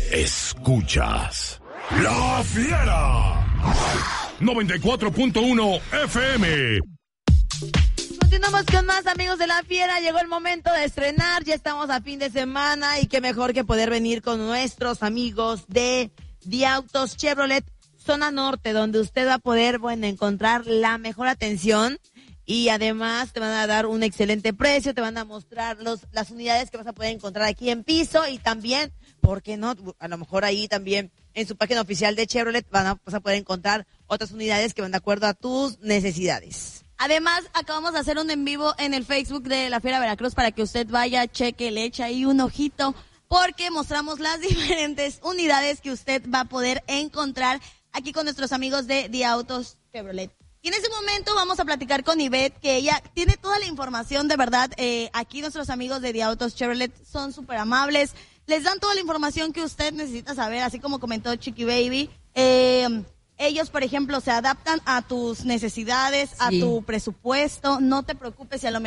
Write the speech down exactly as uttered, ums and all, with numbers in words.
Escuchas La Fiera noventa y cuatro punto uno F M. Continuamos con más, amigos de La Fiera. Llegó el momento de estrenar, ya estamos a fin de semana y qué mejor que poder venir con nuestros amigos de The Autos Chevrolet Zona Norte, donde usted va a poder, bueno, encontrar la mejor atención y además te van a dar un excelente precio, te van a mostrar los, las unidades que vas a poder encontrar aquí en piso y también, ¿por qué no? A lo mejor ahí también en su página oficial de Chevrolet van a, vas a poder encontrar otras unidades que van de acuerdo a tus necesidades. Además, acabamos de hacer un en vivo en el Facebook de La Fiera Veracruz para que usted vaya, cheque, le eche ahí un ojito, porque mostramos las diferentes unidades que usted va a poder encontrar aquí con nuestros amigos de The Autos Chevrolet. Y en ese momento vamos a platicar con Ivette, que ella tiene toda la información, de verdad. Eh, aquí nuestros amigos de The Autos Chevrolet son súper amables, les dan toda la información que usted necesita saber, así como comentó Chiqui Baby. Eh, ellos, por ejemplo, se adaptan a tus necesidades, a sí. tu presupuesto. No te preocupes si a lo mejor